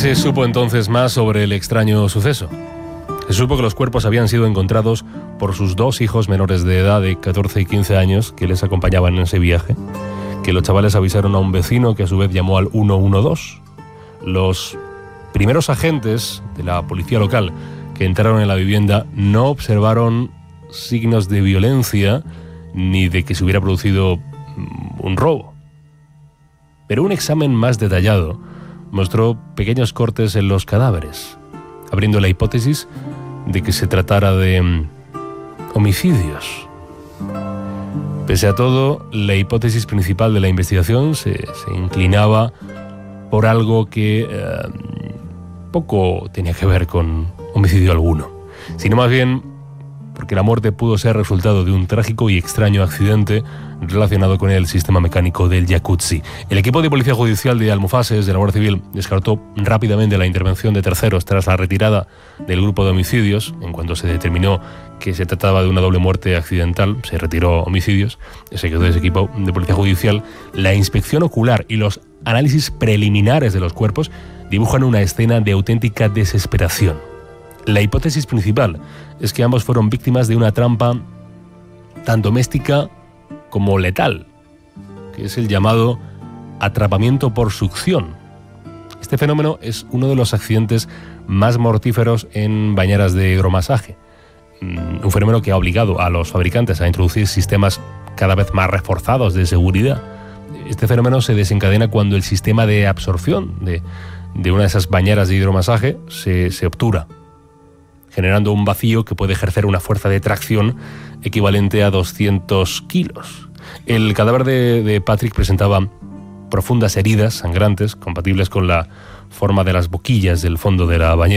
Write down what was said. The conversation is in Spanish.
se supo entonces más sobre el extraño suceso? Se supo que los cuerpos habían sido encontrados por sus dos hijos menores de edad de 14 y 15 años que les acompañaban en ese viaje, que los chavales avisaron a un vecino que a su vez llamó al 112. Los primeros agentes de la policía local que entraron en la vivienda no observaron signos de violencia ni de que se hubiera producido un robo. Pero un examen más detallado mostró pequeños cortes en los cadáveres, abriendo la hipótesis de que se tratara de homicidios. Pese a todo, la hipótesis principal de la investigación se inclinaba por algo que poco tenía que ver con homicidio alguno, sino más bien porque la muerte pudo ser resultado de un trágico y extraño accidente relacionado con el sistema mecánico del jacuzzi. El equipo de Policía Judicial de Almufases, de la Guardia Civil, descartó rápidamente la intervención de terceros tras la retirada del grupo de homicidios. En cuanto se determinó que se trataba de una doble muerte accidental, se retiró homicidios, se quedó ese equipo de Policía Judicial. La inspección ocular y los análisis preliminares de los cuerpos dibujan una escena de auténtica desesperación. La hipótesis principal es que ambos fueron víctimas de una trampa tan doméstica como letal, que es el llamado atrapamiento por succión. Este fenómeno es uno de los accidentes más mortíferos en bañeras de hidromasaje, un fenómeno que ha obligado a los fabricantes a introducir sistemas cada vez más reforzados de seguridad. Este fenómeno se desencadena cuando el sistema de absorción de una de esas bañeras de hidromasaje se obtura, generando un vacío que puede ejercer una fuerza de tracción equivalente a 200 kilos. El cadáver de Patrick presentaba profundas heridas sangrantes, compatibles con la forma de las boquillas del fondo de la bañera.